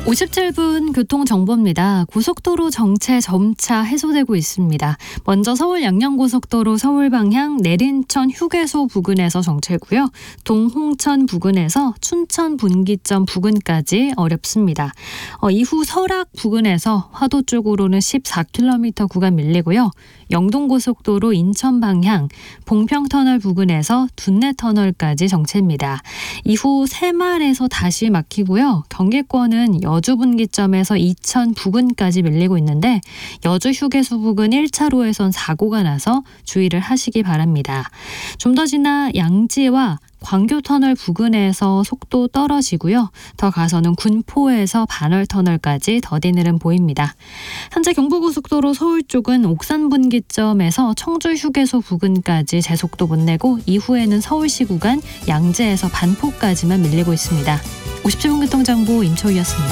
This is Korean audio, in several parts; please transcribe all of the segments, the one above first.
57분 교통정보입니다. 고속도로 정체 점차 해소되고 있습니다. 먼저 서울 양양고속도로 서울 방향 내린천 휴게소 부근에서 정체고요. 동홍천 부근에서 춘천 분기점 부근까지 어렵습니다. 이후 설악 부근에서 화도 쪽으로는 14km 구간 밀리고요. 영동고속도로 인천 방향 봉평터널 부근에서 둔내터널까지 정체입니다. 이후 새말에서 다시 막히고요. 경기권은 여주분기점에서 이천 부근까지 밀리고 있는데 여주 휴게소 부근 1차로에선 사고가 나서 주의를 하시기 바랍니다. 좀 더 지나 양지와 광교터널 부근에서 속도 떨어지고요. 더 가서는 군포에서 반월터널까지 더딘 흐름 보입니다. 현재 경부고속도로 서울 쪽은 옥산분기점에서 청주휴게소 부근까지 제속도 못 내고 이후에는 서울시 구간 양재에서 반포까지만 밀리고 있습니다. 57분 교통정보 임초희였습니다.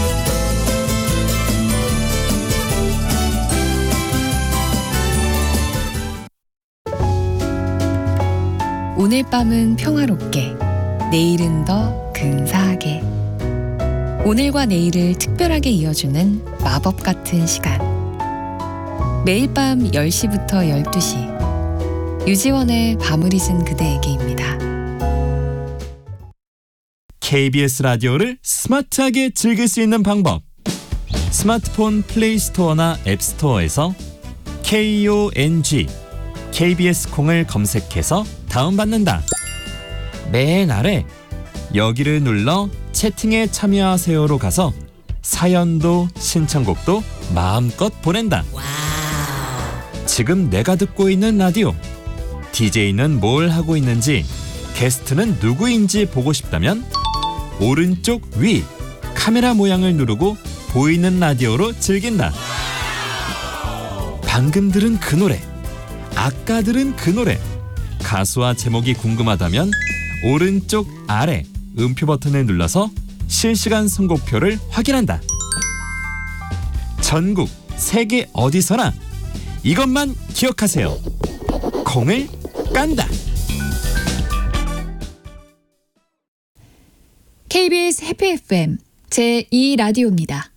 오늘 밤은 평화롭게, 내일은 더 근사하게. 오늘과 내일을 특별하게 이어주는 마법 같은 시간. 매일 밤 10시부터 12시. 유지원의 밤을 잊은 그대에게입니다. KBS 라디오를 스마트하게 즐길 수 있는 방법. 스마트폰 플레이스토어나 앱스토어에서 KONG KBS 콩을 검색해서 다운받는다. 맨 아래 여기를 눌러 채팅에 참여하세요로 가서 사연도 신청곡도 마음껏 보낸다. 지금 내가 듣고 있는 라디오, DJ는 뭘 하고 있는지, 게스트는 누구인지 보고 싶다면 오른쪽 위 카메라 모양을 누르고 보이는 라디오로 즐긴다. 방금 들은 그 노래, 아까 들은 그 노래, 가수와 제목이 궁금하다면 오른쪽 아래 음표 버튼을 눌러서 실시간 선곡표를 확인한다. 전국 세계 어디서나 이것만 기억하세요. 콩을 깐다. KBS 해피 FM 제2라디오입니다.